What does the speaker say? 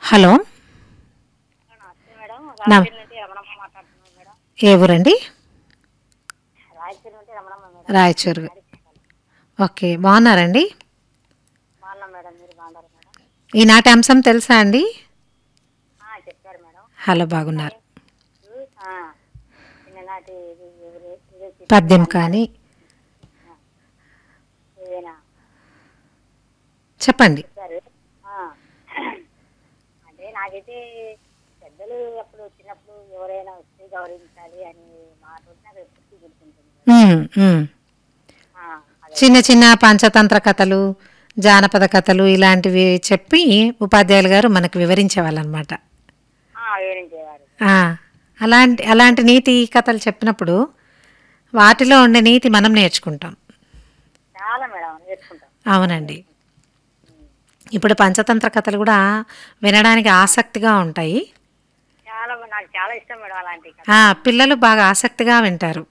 Hello. నమస్తే madam. నా రాయచూరు నుండి రమణమ్మ మాట్లాడుతున్నాను మేడం. ఏ ఊరండి? రాయచూరు నుండి రమణమ్మ మేడం. రాయచూరు. మ్యారేజ్ చెప్పాలి. ఓకే, బాగున్నారండి? బాగున్నాం మేడం. మీరు బాగున్నారు మేడం? ఈనాటి అంశం తెలుసా అండి? చెప్పారు మేడం. హలో, బాగున్నారు. కానీ ఆ, చిన్ననాటి ఇదే చిత్రాలు పద్యం అంటారు. కానీ ఆ, ఏదైనా చెప్పండి. చెప్పారు. ఆ, అంటే నాకైతే పెద్దలు అప్పుడు చిన్నప్పుడు ఎవరైనా వస్తే గౌరవించాలి అని మాట ఉంటే నాకు ఎప్పటికీ గుర్తుంటుంది మేడం. ఉమ్, ఉమ్. ఆ, చిన్న అదైతే చిన్న పంచతంత్ర కథలు, జానపద కథలు ఇలాంటివి చెప్పి ఉపాధ్యాయులు గారు మనకు వివరించేవాళ్ళనమాట. వివరించేవారు. అలాంటి అలాంటి నీతి కథలు చెప్పినప్పుడు వాటిలో ఉండే నీతి మనం నేర్చుకుంటాం. చాలా మేడం నేర్చుకుంటాం. చాలా అవునండి. నేర్చుకుంటాం. ఉమ్. ఇప్పుడు పంచతంత్ర కథలు కూడా వినడానికి ఆసక్తిగా ఉంటాయి. నాకు చాలా ఇష్టం మేడం అలాంటి కథలు. పిల్లలు బాగా ఆసక్తిగా వింటారు.